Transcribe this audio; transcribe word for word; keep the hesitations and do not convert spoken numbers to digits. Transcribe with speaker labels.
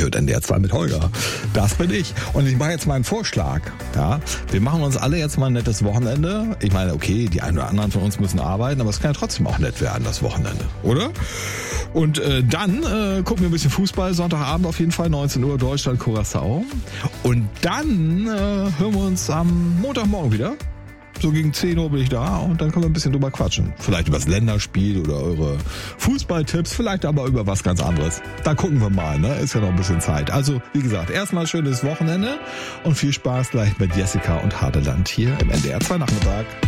Speaker 1: hört N D R zwei mit Holger. Das bin ich. Und ich mache jetzt mal einen Vorschlag. Ja, wir machen uns alle jetzt mal ein nettes Wochenende. Ich meine, okay, die einen oder anderen von uns müssen arbeiten, aber es kann ja trotzdem auch nett werden, das Wochenende, oder? Und äh, dann äh, gucken wir ein bisschen Fußball, Sonntagabend auf jeden Fall, neunzehn Uhr, Deutschland, Curaçao. Und dann äh, hören wir uns am Montagmorgen wieder. So gegen zehn Uhr bin ich da und dann können wir ein bisschen drüber quatschen. Vielleicht über das Länderspiel oder eure Fußballtipps, vielleicht aber über was ganz anderes. Da gucken wir mal, ne? Ist ja noch ein bisschen Zeit. Also, wie gesagt, erstmal schönes Wochenende und viel Spaß gleich mit Jessica und Hadeland hier im N D R zwei Nachmittag.